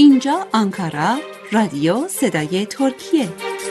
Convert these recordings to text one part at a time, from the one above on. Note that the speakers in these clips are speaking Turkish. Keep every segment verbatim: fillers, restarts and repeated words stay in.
اینجا آنکارا، رادیو صدای ترکیه.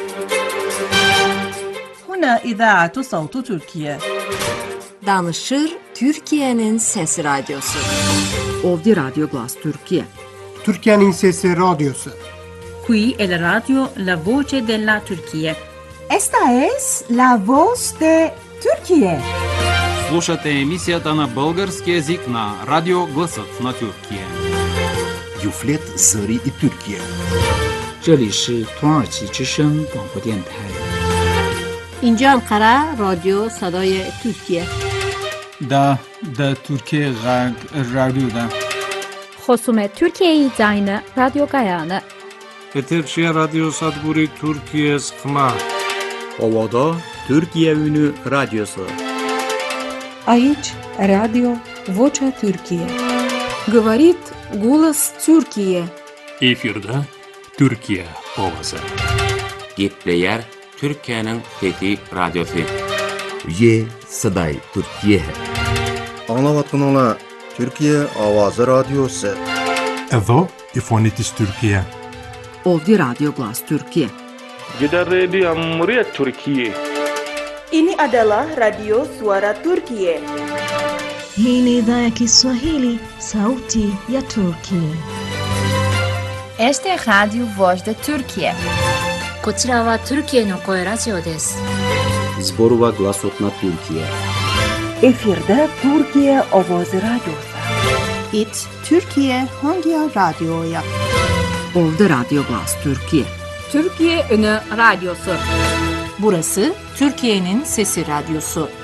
هنا إذاعة صوت تركيا. Danışır Türkiye'nin Sesi Radyosu. Ovdje Radio Glas Türkiye. Türkiye'nin Sesi Radyosu. Qui è la radio La Voce della Turchia. Esta es la voz de Turquía. Слушате емисията на български език на Радио Гласът на Türkiye. Юфлет Зари и Türkiye. 这里是土耳其之声广播电台。 اینجا انقره رادیو صدای ترکیه. دا دا Türkiye Radyo'da. خصوم Türkiye Zayını Radyo Gayanı. Eterşehir Radyo Sadburi Türkiye Sıkma. Ovada Türkiye Ünü Radyosu. Aici Radio Vocea Türkiye. Говорит голос Türkiye. Efirde Türkiye Ovası. Gitleyer Türkiye'nin Fethi Radyosu. Ye Saday Türkiye. Anlavatkanala Türkiye Avazı Radyosu. Evo İfonitis Türkiye. Ovdje Radio Glas Türkiye. Gidan Radio Muryat Türkiye. Ini adalah Radio Suara Turkiye. Hii ni idhaa ya Kiswahili, Sauti ya Turkiye. Este es Radio Voz de Turkiye. こちらはトルキエの声ラジオです。 Zborova Glasot na Türkiye. Efirde Türkiye Ovoz Radyosu. It Türkiye Hangi Radyo'ya? Ovdje Radio Glas Türkiye. Türkiye Ünü Radyosu. Burası Türkiye'nin Sesi Radyosu.